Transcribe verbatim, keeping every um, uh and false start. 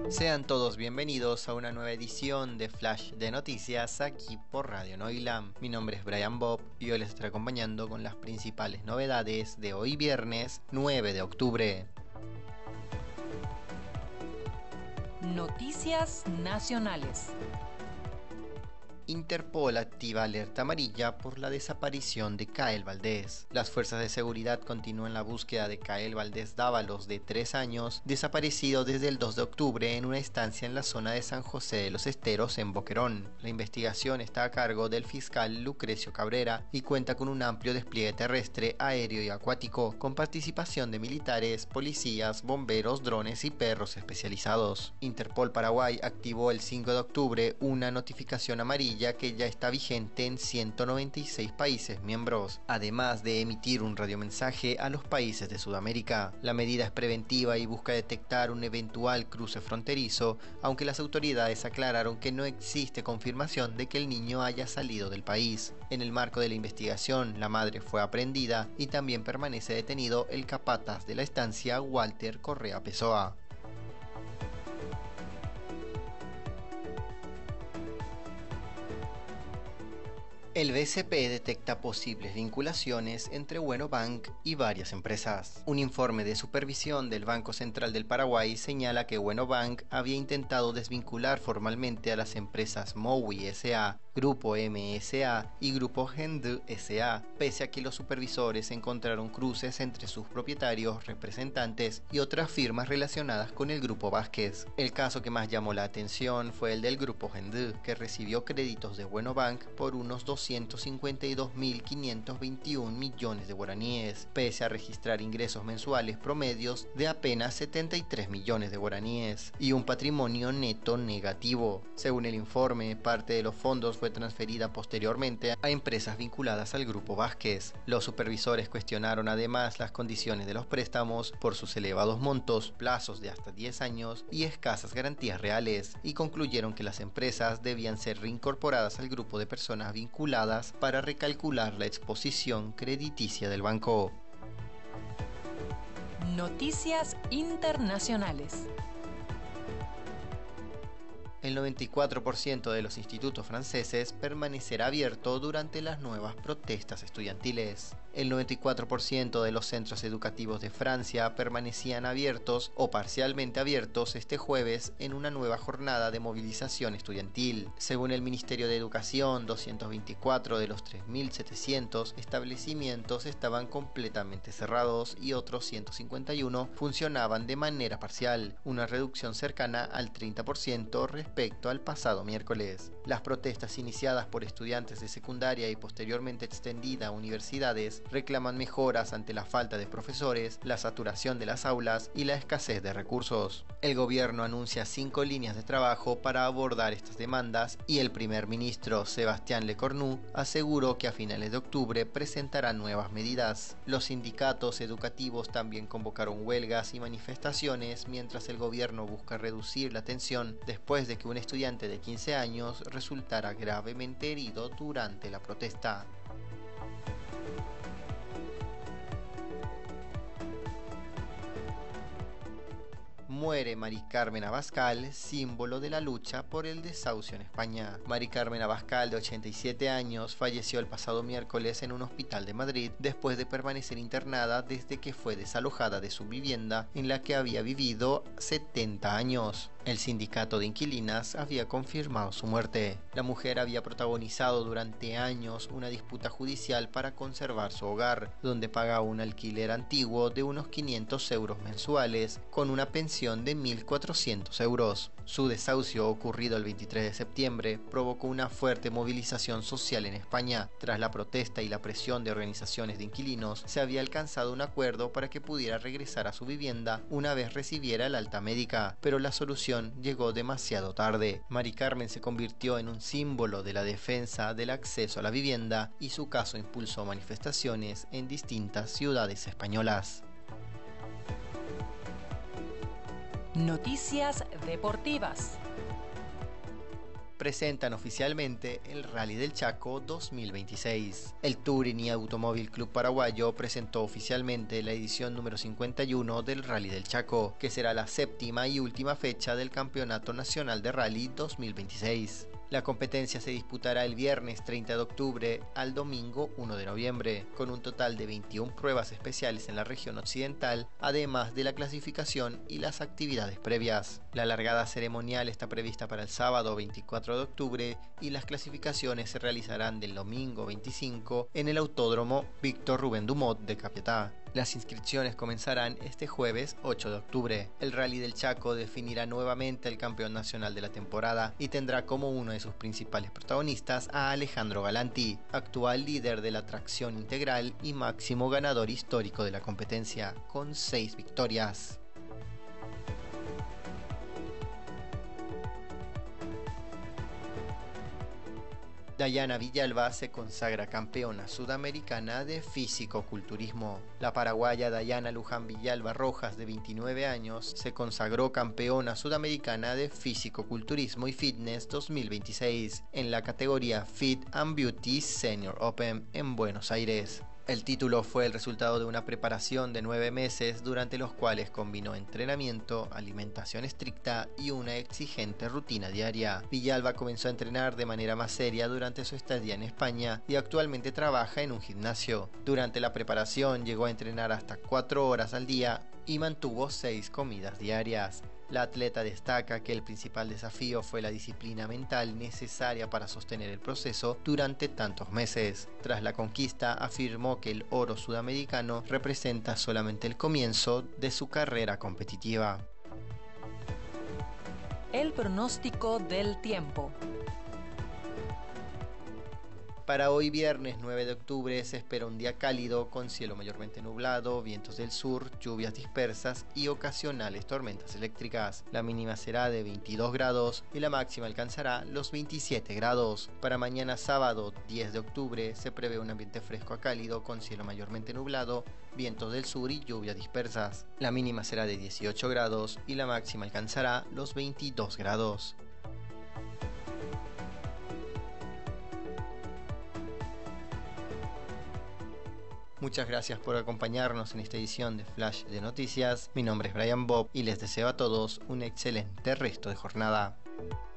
Sean todos bienvenidos a una nueva edición de Flash de Noticias aquí por Radio Noilam. Mi nombre es Brian Bob y hoy les estaré acompañando con las principales novedades de hoy viernes nueve de octubre. Noticias nacionales. Interpol activa alerta amarilla por la desaparición de Kael Valdés. Las fuerzas de seguridad continúan la búsqueda de Kael Valdés Dávalos, de tres años, desaparecido desde el dos de octubre en una estancia en la zona de San José de los Esteros, en Boquerón. La investigación está a cargo del fiscal Lucrecio Cabrera y cuenta con un amplio despliegue terrestre, aéreo y acuático, con participación de militares, policías, bomberos, drones y perros especializados. Interpol Paraguay activó el cinco de octubre una notificación amarilla que ya está vigente en ciento noventa y seis países miembros, además de emitir un radiomensaje a los países de Sudamérica. La medida es preventiva y busca detectar un eventual cruce fronterizo, aunque las autoridades aclararon que no existe confirmación de que el niño haya salido del país. En el marco de la investigación, la madre fue aprehendida y también permanece detenido el capataz de la estancia, Walter Correa Pessoa. El B C P detecta posibles vinculaciones entre Bueno Bank y varias empresas. Un informe de supervisión del Banco Central del Paraguay señala que Bueno Bank había intentado desvincular formalmente a las empresas Mowi S A, Grupo M S A y Grupo Gendu S A, pese a que los supervisores encontraron cruces entre sus propietarios, representantes y otras firmas relacionadas con el Grupo Vázquez. El caso que más llamó la atención fue el del Grupo Gendu, que recibió créditos de Bueno Bank por unos doscientos cincuenta y dos mil quinientos veintiún millones de guaraníes, pese a registrar ingresos mensuales promedios de apenas setenta y tres millones de guaraníes y un patrimonio neto negativo. Según el informe, parte de los fondos fue transferida posteriormente a empresas vinculadas al Grupo Vázquez. Los supervisores cuestionaron además las condiciones de los préstamos por sus elevados montos, plazos de hasta diez años y escasas garantías reales, y concluyeron que las empresas debían ser reincorporadas al grupo de personas vinculadas para recalcular la exposición crediticia del banco. Noticias internacionales. El noventa y cuatro por ciento de los institutos franceses permanecerá abierto durante las nuevas protestas estudiantiles. El noventa y cuatro por ciento de los centros educativos de Francia permanecían abiertos o parcialmente abiertos este jueves en una nueva jornada de movilización estudiantil. Según el Ministerio de Educación, doscientos veinticuatro de los tres mil setecientos establecimientos estaban completamente cerrados y otros ciento cincuenta y uno funcionaban de manera parcial, una reducción cercana al treinta por ciento respecto al pasado miércoles. Las protestas iniciadas por estudiantes de secundaria y posteriormente extendida a universidades reclaman mejoras ante la falta de profesores, la saturación de las aulas y la escasez de recursos. El gobierno anuncia cinco líneas de trabajo para abordar estas demandas y el primer ministro Sébastien Lecornu aseguró que a finales de octubre presentará nuevas medidas. Los sindicatos educativos también convocaron huelgas y manifestaciones mientras el gobierno busca reducir la tensión después de que un estudiante de quince años resultara gravemente herido durante la protesta. Muere Mari Carmen Abascal, símbolo de la lucha por el desahucio en España. Mari Carmen Abascal, de ochenta y siete años, falleció el pasado miércoles en un hospital de Madrid después de permanecer internada desde que fue desalojada de su vivienda en la que había vivido setenta años. El sindicato de inquilinas había confirmado su muerte. La mujer había protagonizado durante años una disputa judicial para conservar su hogar, donde pagaba un alquiler antiguo de unos quinientos euros mensuales, con una pensión de mil cuatrocientos euros. Su desahucio, ocurrido el veintitrés de septiembre, provocó una fuerte movilización social en España. Tras la protesta y la presión de organizaciones de inquilinos, se había alcanzado un acuerdo para que pudiera regresar a su vivienda una vez recibiera el alta médica, pero la solución llegó demasiado tarde. Mari Carmen se convirtió en un símbolo de la defensa del acceso a la vivienda y su caso impulsó manifestaciones en distintas ciudades españolas. Noticias deportivas. presentan oficialmente el Rally del Chaco dos mil veintiséis. El Touring y Automóvil Club Paraguayo presentó oficialmente la edición número cincuenta y uno del Rally del Chaco, que será la séptima y última fecha del Campeonato Nacional de Rally dos mil veintiséis. La competencia se disputará el viernes treinta de octubre al domingo uno de noviembre, con un total de veintiuna pruebas especiales en la región occidental, además de la clasificación y las actividades previas. La largada ceremonial está prevista para el sábado veinticuatro de octubre y las clasificaciones se realizarán del domingo veinticinco en el Autódromo Víctor Rubén Dumont de Capiatá. Las inscripciones comenzarán este jueves ocho de octubre. El Rally del Chaco definirá nuevamente el campeón nacional de la temporada y tendrá como uno de sus principales protagonistas a Alejandro Galanti, actual líder de la tracción integral y máximo ganador histórico de la competencia, con seis victorias. Dayana Villalba se consagra campeona sudamericana de físico-culturismo. La paraguaya Dayana Luján Villalba Rojas, de veintinueve años, se consagró campeona sudamericana de físico-culturismo y fitness dos mil veintiséis en la categoría Fit and Beauty Senior Open en Buenos Aires. El título fue el resultado de una preparación de nueve meses durante los cuales combinó entrenamiento, alimentación estricta y una exigente rutina diaria. Villalba comenzó a entrenar de manera más seria durante su estadía en España y actualmente trabaja en un gimnasio. Durante la preparación llegó a entrenar hasta cuatro horas al día y mantuvo seis comidas diarias. La atleta destaca que el principal desafío fue la disciplina mental necesaria para sostener el proceso durante tantos meses. Tras la conquista, afirmó que el oro sudamericano representa solamente el comienzo de su carrera competitiva. El pronóstico del tiempo. Para hoy viernes nueve de octubre se espera un día cálido con cielo mayormente nublado, vientos del sur, lluvias dispersas y ocasionales tormentas eléctricas. La mínima será de veintidós grados y la máxima alcanzará los veintisiete grados. Para mañana sábado diez de octubre se prevé un ambiente fresco a cálido con cielo mayormente nublado, vientos del sur y lluvias dispersas. La mínima será de dieciocho grados y la máxima alcanzará los veintidós grados. Muchas gracias por acompañarnos en esta edición de Flash de Noticias. Mi nombre es Brian Bob y les deseo a todos un excelente resto de jornada.